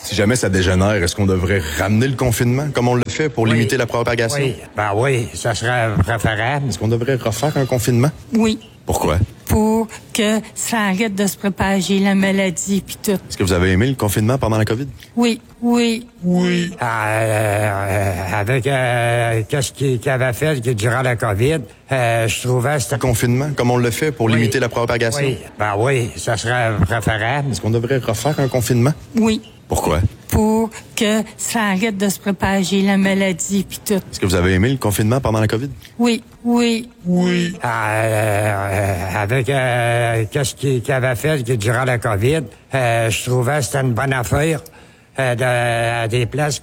Si jamais ça dégénère, est-ce qu'on devrait ramener le confinement comme on le fait pour limiter la propagation? Oui, ça serait préférable. Est-ce qu'on devrait refaire un confinement? Oui. Pourquoi? Pour que ça arrête de se propager, la maladie puis tout. Est-ce que vous avez aimé le confinement pendant la COVID? Oui. Avec qu'est-ce qu'il avait fait durant la COVID, je trouvais c'était... Confinement, comme on le fait pour limiter la propagation? Oui, ça serait préférable. Est-ce qu'on devrait refaire un confinement? Oui. Pourquoi? Pour que ça arrête de se propager, la maladie puis tout. Est-ce que vous avez aimé le confinement pendant la COVID? Oui. Avec qu'est-ce qu'il avait fait durant la COVID, je trouvais que c'était une bonne affaire à des places